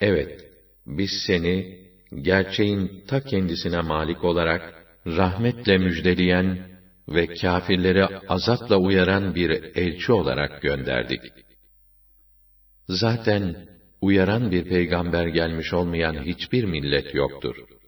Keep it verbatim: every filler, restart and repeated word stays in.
Evet, biz seni, gerçeğin ta kendisine malik olarak, rahmetle müjdeleyen ve kâfirleri azapla uyaran bir elçi olarak gönderdik. Zaten uyaran bir peygamber gelmiş olmayan hiçbir millet yoktur.